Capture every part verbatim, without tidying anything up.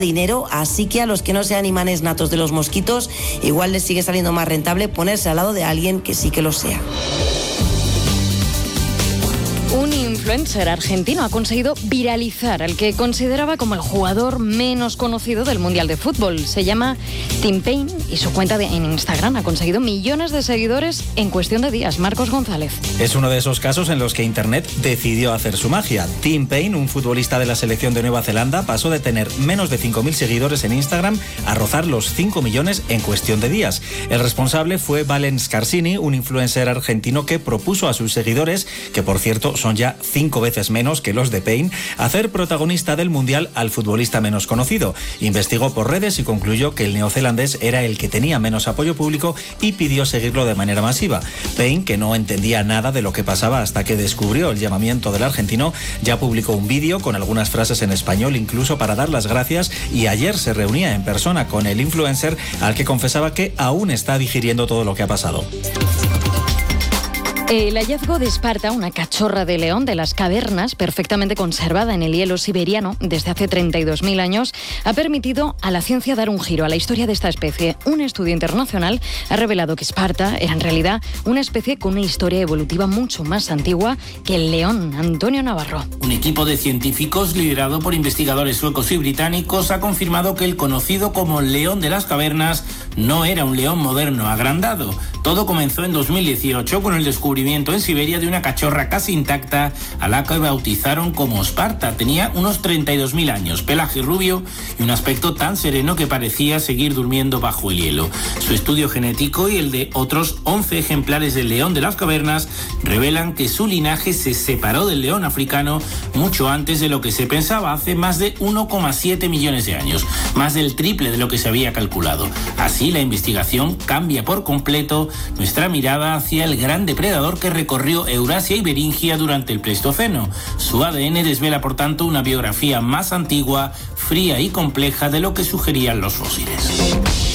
dinero, así que a los que no sean imanes natos de los mosquitos, igual les sigue saliendo más rentable ponerse al lado de alguien que sí que lo sea. Un influencer argentino ha conseguido viralizar al que consideraba como el jugador menos conocido del Mundial de Fútbol. Se llama Tim Payne y su cuenta de, en Instagram ha conseguido millones de seguidores en cuestión de días. Marcos González. Es uno de esos casos en los que Internet decidió hacer su magia. Tim Payne, un futbolista de la selección de Nueva Zelanda, pasó de tener menos de cinco mil seguidores en Instagram a rozar los cinco millones en cuestión de días. El responsable fue Valen Scarsini, un influencer argentino que propuso a sus seguidores, que por cierto son ya cinco veces menos que los de Payne, hacer protagonista del Mundial al futbolista menos conocido. Investigó por redes y concluyó que el neozelandés era el que tenía menos apoyo público y pidió seguirlo de manera masiva. Payne, que no entendía nada de lo que pasaba hasta que descubrió el llamamiento del argentino, ya publicó un vídeo con algunas frases en español incluso para dar las gracias, y ayer se reunía en persona con el influencer, al que confesaba que aún está digiriendo todo lo que ha pasado. El hallazgo de Esparta, una cachorra de león de las cavernas perfectamente conservada en el hielo siberiano desde hace treinta y dos mil años, ha permitido a la ciencia dar un giro a la historia de esta especie. Un estudio internacional ha revelado que Esparta era en realidad una especie con una historia evolutiva mucho más antigua que el león. Antonio Navarro. Un equipo de científicos liderado por investigadores suecos y británicos ha confirmado que el conocido como león de las cavernas no era un león moderno agrandado. Todo comenzó en dos mil dieciocho con el descubrimiento en Siberia de una cachorra casi intacta a la que bautizaron como Esparta. Tenía unos treinta y dos mil años, pelaje rubio y un aspecto tan sereno que parecía seguir durmiendo bajo el hielo. Su estudio genético y el de otros once ejemplares del león de las cavernas revelan que su linaje se separó del león africano mucho antes de lo que se pensaba, hace más de uno coma siete millones de años, más del triple de lo que se había calculado. Así, la investigación cambia por completo nuestra mirada hacia el gran depredador que recorrió Eurasia y Beringia durante el Pleistoceno. Su A D N desvela, por tanto, una biografía más antigua, fría y compleja de lo que sugerían los fósiles.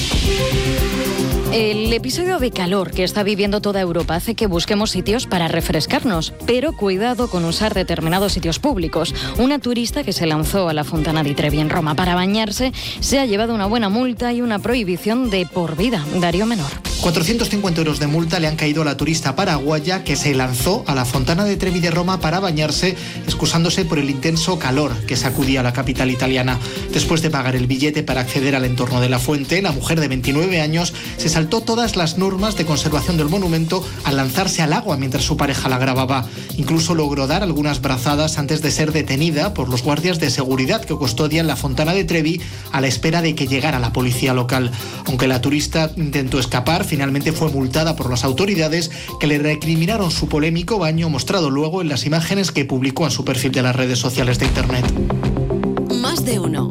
El episodio de calor que está viviendo toda Europa hace que busquemos sitios para refrescarnos, pero cuidado con usar determinados sitios públicos. Una turista que se lanzó a la Fontana di Trevi en Roma para bañarse se ha llevado una buena multa y una prohibición de por vida. Darío Menor. cuatrocientos cincuenta euros de multa le han caído a la turista paraguaya que se lanzó a la Fontana di Trevi de Roma para bañarse, excusándose por el intenso calor que sacudía la capital italiana. Después de pagar el billete para acceder al entorno de la fuente, la mujer de veintinueve años se saltó todas las normas de conservación del monumento al lanzarse al agua mientras su pareja la grababa. Incluso logró dar algunas brazadas antes de ser detenida por los guardias de seguridad que custodian la Fontana di Trevi a la espera de que llegara la policía local. Aunque la turista intentó escapar, finalmente fue multada por las autoridades, que le recriminaron su polémico baño, mostrado luego en las imágenes que publicó en su perfil de las redes sociales de Internet. Más de uno.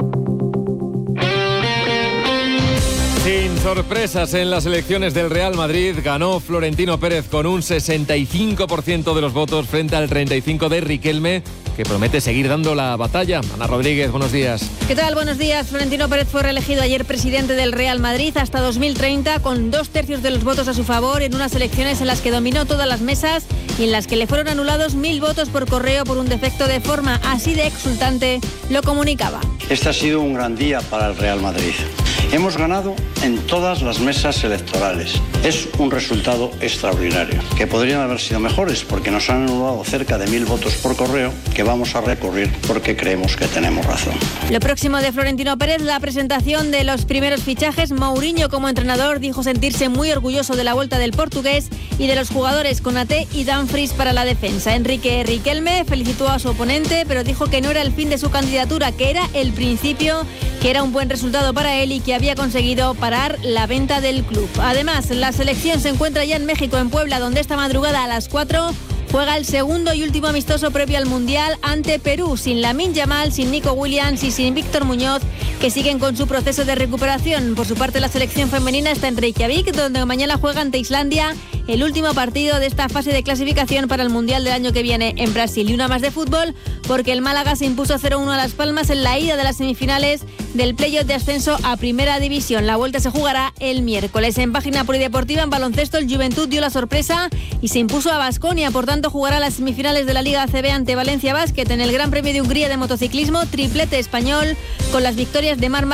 Sin sorpresas en las elecciones del Real Madrid, ganó Florentino Pérez con un sesenta y cinco por ciento de los votos frente al treinta y cinco por ciento de Riquelme, que promete seguir dando la batalla. Ana Rodríguez, buenos días. ¿Qué tal? Buenos días. Florentino Pérez fue reelegido ayer presidente del Real Madrid hasta dos mil treinta, con dos tercios de los votos a su favor en unas elecciones en las que dominó todas las mesas y en las que le fueron anulados mil votos por correo por un defecto de forma. Así de exultante lo comunicaba. Este ha sido un gran día para el Real Madrid. Hemos ganado en todas las mesas electorales. Es un resultado extraordinario, que podrían haber sido mejores porque nos han anulado cerca de mil votos por correo, que vamos a recurrir porque creemos que tenemos razón. Lo próximo de Florentino Pérez, la presentación de los primeros fichajes. Mourinho, como entrenador, dijo sentirse muy orgulloso de la vuelta del portugués y de los jugadores Konaté y Dumfries para la defensa. Enrique Riquelme felicitó a su oponente, pero dijo que no era el fin de su candidatura, que era el principio, que era un buen resultado para él y que había conseguido parar la venta del club. Además, la selección se encuentra ya en México, en Puebla, donde esta madrugada a las cuatro juega el segundo y último amistoso previo al Mundial ante Perú, sin Lamine Yamal, sin Nico Williams y sin Víctor Muñoz, que siguen con su proceso de recuperación. Por su parte, la selección femenina está en Reykjavik, donde mañana juega ante Islandia el último partido de esta fase de clasificación para el Mundial del año que viene en Brasil. Y una más de fútbol, porque el Málaga se impuso cero uno a Las Palmas en la ida de las semifinales del playoff de ascenso a Primera División. La vuelta se jugará el miércoles. En página polideportiva, en baloncesto, el Juventud dio la sorpresa y se impuso a Baskonia. Por tanto, jugará las semifinales de la Liga A C B ante Valencia Basket en el Gran Premio de Hungría de motociclismo. Triplete español con las victorias de Mar